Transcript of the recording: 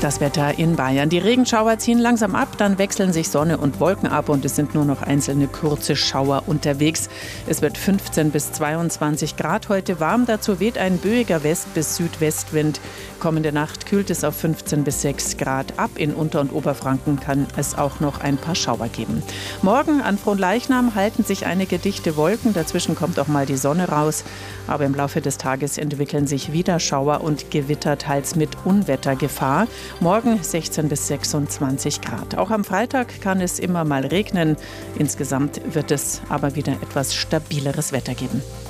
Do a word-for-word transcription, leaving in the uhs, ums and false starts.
das Wetter in Bayern. Die Regenschauer ziehen langsam ab, dann wechseln sich Sonne und Wolken ab und es sind nur noch einzelne kurze Schauer unterwegs. Es wird fünfzehn bis zweiundzwanzig Grad heute warm. Dazu weht ein böiger West- bis Südwestwind. Kommende Nacht kühlt es auf fünfzehn bis sechs Grad ab. In Unter- und Oberfranken kann es auch noch ein paar Schauer geben. Morgen an Fronleichnam halten sich einige dichte Wolken. Dazwischen kommt auch mal die Sonne raus. Aber im Laufe des Tages entwickeln sich wieder Schauer und Gewitter, teils mit Unwettergefahr. Morgen sechzehn bis sechsundzwanzig Grad. Auch am Freitag kann es immer mal regnen. Insgesamt wird es aber wieder etwas stabileres Wetter geben.